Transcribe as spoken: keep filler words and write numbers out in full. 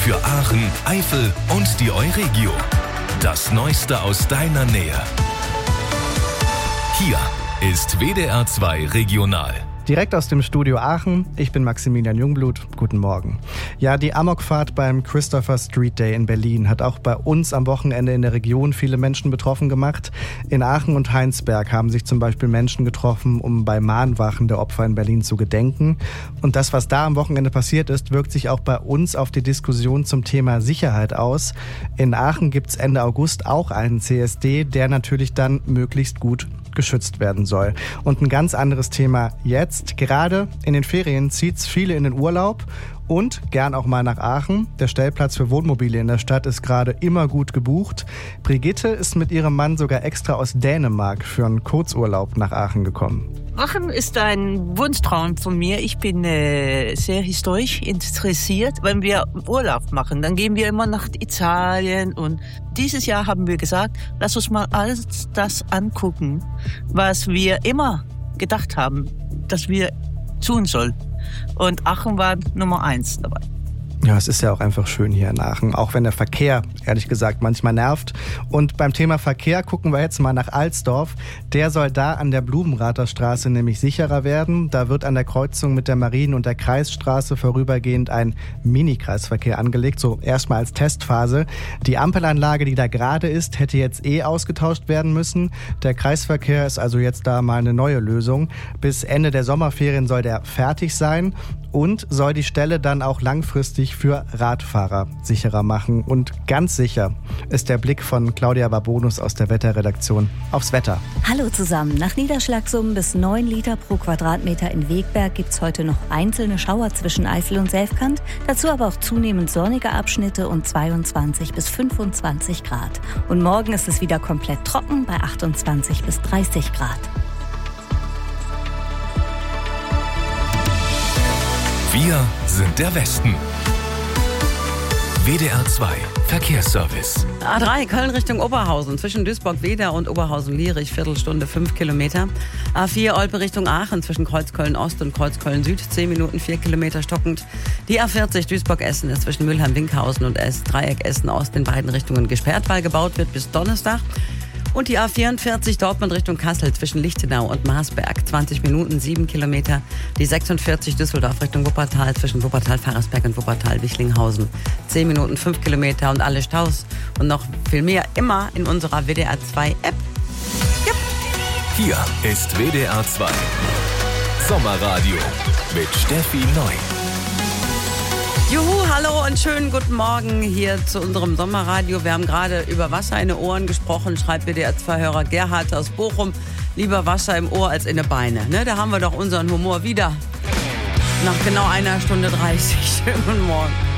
für Aachen, Eifel und die Euregio. Das Neueste aus deiner Nähe. Hier ist W D R zwei Regional. Direkt aus dem Studio Aachen, ich bin Maximilian Jungblut, guten Morgen. Ja, die Amokfahrt beim Christopher Street Day in Berlin hat auch bei uns am Wochenende in der Region viele Menschen betroffen gemacht. In Aachen und Heinsberg haben sich zum Beispiel Menschen getroffen, um bei Mahnwachen der Opfer in Berlin zu gedenken. Und das, was da am Wochenende passiert ist, wirkt sich auch bei uns auf die Diskussion zum Thema Sicherheit aus. In Aachen gibt es Ende August auch einen C S D, der natürlich dann möglichst gut geschützt werden soll. Und ein ganz anderes Thema jetzt. Gerade in den Ferien zieht es viele in den Urlaub und gern auch mal nach Aachen. Der Stellplatz für Wohnmobile in der Stadt ist gerade immer gut gebucht. Brigitte ist mit ihrem Mann sogar extra aus Dänemark für einen Kurzurlaub nach Aachen gekommen. Aachen ist ein Wunschtraum von mir. Ich bin äh, sehr historisch interessiert. Wenn wir Urlaub machen, dann gehen wir immer nach Italien. Und dieses Jahr haben wir gesagt, lass uns mal alles das angucken, was wir immer gedacht haben, dass wir tun sollen. Und Aachen war Nummer eins dabei. Ja, es ist ja auch einfach schön hier in Aachen, auch wenn der Verkehr, ehrlich gesagt, manchmal nervt. Und beim Thema Verkehr gucken wir jetzt mal nach Alsdorf. Der soll da an der Blumenrather Straße nämlich sicherer werden. Da wird an der Kreuzung mit der Marien- und der Kreisstraße vorübergehend ein Mini-Kreisverkehr angelegt, so erstmal als Testphase. Die Ampelanlage, die da gerade ist, hätte jetzt eh ausgetauscht werden müssen. Der Kreisverkehr ist also jetzt da mal eine neue Lösung. Bis Ende der Sommerferien soll der fertig sein und soll die Stelle dann auch langfristig für Radfahrer sicherer machen. Und ganz sicher ist der Blick von Claudia Barbonus aus der Wetterredaktion aufs Wetter. Hallo zusammen. Nach Niederschlagssummen bis neun Liter pro Quadratmeter in Wegberg gibt es heute noch einzelne Schauer zwischen Eifel und Selfkant. Dazu aber auch zunehmend sonnige Abschnitte und zweiundzwanzig bis fünfundzwanzig Grad. Und morgen ist es wieder komplett trocken bei achtundzwanzig bis dreißig Grad. Wir sind der Westen. W D R zwei Verkehrsservice. A drei Köln Richtung Oberhausen, zwischen Duisburg-Wedau und Oberhausen-Lierich, Viertelstunde, fünf Kilometer. A vier Olpe Richtung Aachen, zwischen Kreuzköln-Ost und Kreuzköln-Süd, zehn Minuten, vier Kilometer stockend. Die A vierzig Duisburg-Essen ist zwischen Mülheim-Winkhausen und S-Dreieck Essen-Ost in beiden Richtungen gesperrt, weil gebaut wird bis Donnerstag. Und die A vierundvierzig Dortmund Richtung Kassel zwischen Lichtenau und Marsberg, zwanzig Minuten, sieben Kilometer. Die sechsundvierzig Düsseldorf Richtung Wuppertal zwischen Wuppertal-Faresberg und Wuppertal-Wichlinghausen, zehn Minuten, fünf Kilometer. Und alle Staus und noch viel mehr immer in unserer W D R zwei App. Yep. Hier ist W D R zwei Sommerradio mit Steffi Neu. Juhu, hallo und schönen guten Morgen hier zu unserem Sommerradio. Wir haben gerade über Wasser in den Ohren gesprochen, schreibt W D R zwei-Hörer Gerhard aus Bochum. Lieber Wasser im Ohr als in den Beinen. Ne? Da haben wir doch unseren Humor wieder. Nach genau einer Stunde dreißig. Schönen guten Morgen.